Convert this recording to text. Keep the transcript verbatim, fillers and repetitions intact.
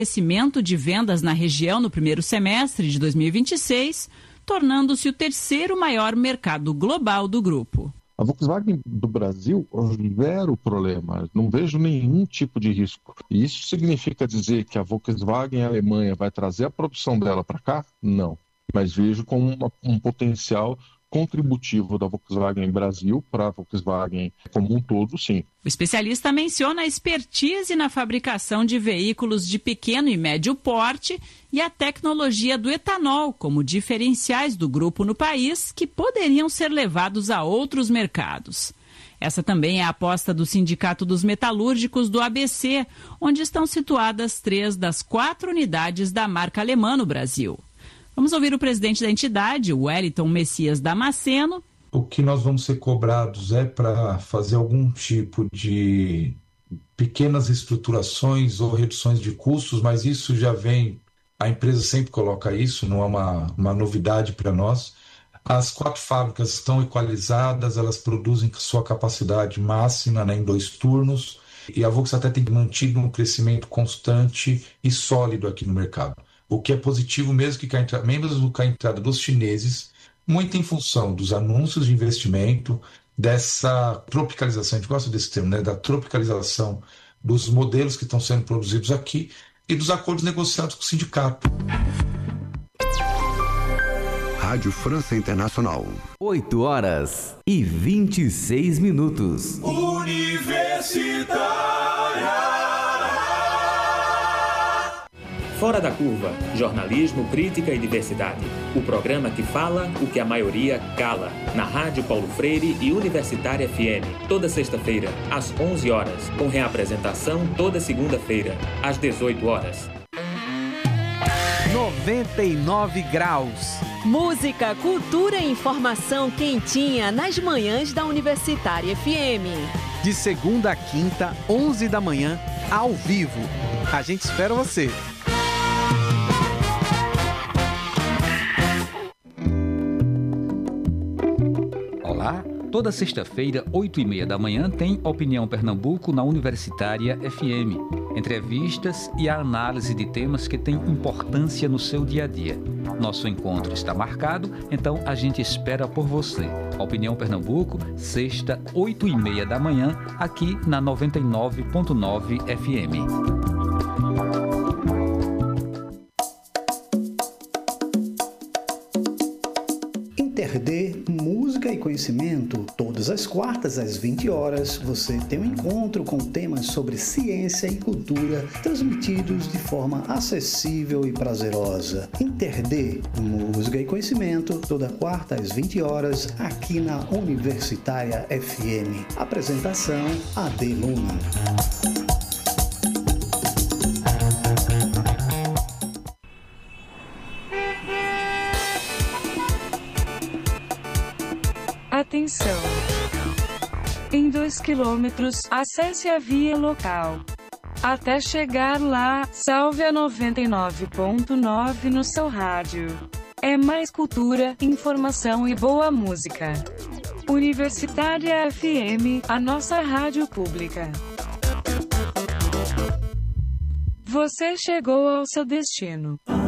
crescimento de vendas na região no primeiro semestre de dois mil e vinte e seis, tornando-se o terceiro maior mercado global do grupo. A Volkswagen do Brasil, zero problema, não vejo nenhum tipo de risco. E isso significa dizer que a Volkswagen Alemanha vai trazer a produção dela para cá? Não. Mas vejo como uma, um potencial contributivo da Volkswagen Brasil para a Volkswagen como um todo, sim. O especialista menciona a expertise na fabricação de veículos de pequeno e médio porte e a tecnologia do etanol como diferenciais do grupo no país que poderiam ser levados a outros mercados. Essa também é a aposta do Sindicato dos Metalúrgicos do A B C, onde estão situadas três das quatro unidades da marca alemã no Brasil. Vamos ouvir o presidente da entidade, Wellington Messias Damasceno. O que nós vamos ser cobrados é para fazer algum tipo de pequenas estruturações ou reduções de custos, mas isso já vem, a empresa sempre coloca isso, não é uma, uma novidade para nós. As quatro fábricas estão equalizadas, elas produzem sua capacidade máxima, né, em dois turnos, e a Volkswagen até tem mantido um crescimento constante e sólido aqui no mercado. O que é positivo mesmo que com a entrada, mesmo com a entrada dos chineses, muito em função dos anúncios de investimento, dessa tropicalização, a gente gosta desse termo, né, da tropicalização dos modelos que estão sendo produzidos aqui e dos acordos negociados com o sindicato. Rádio França Internacional. oito horas e vinte e seis minutos. Universitária. Fora da Curva, jornalismo, crítica e diversidade. O programa que fala o que a maioria cala. Na Rádio Paulo Freire e Universitária F M. Toda sexta-feira, às onze horas. Com reapresentação toda segunda-feira, às dezoito horas. noventa e nove graus. Música, cultura e informação quentinha nas manhãs da Universitária F M. De segunda a quinta, onze da manhã, ao vivo. A gente espera você. Olá, toda sexta-feira, oito e meia da manhã, tem Opinião Pernambuco na Universitária F M. Entrevistas e a análise de temas que têm importância no seu dia a dia. Nosso encontro está marcado, então a gente espera por você. Opinião Pernambuco, sexta, oito e meia da manhã, aqui na noventa e nove ponto nove F M. Interd, música e conhecimento. Todas as quartas às vinte horas, você tem um encontro com temas sobre ciência e cultura transmitidos de forma acessível e prazerosa. Interd, música e conhecimento, toda quarta às vinte horas, aqui na Universitária F M. Apresentação A D Luna. Atenção! Em dois quilômetros, acesse a via local. Até chegar lá, salve a noventa e nove ponto nove no seu rádio. É mais cultura, informação e boa música. Universitária F M, a nossa rádio pública. Você chegou ao seu destino.